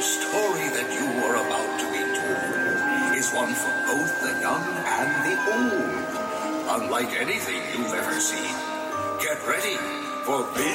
The story that you are about to be told is one for both the young and the old. Unlike anything you've ever seen. Get ready for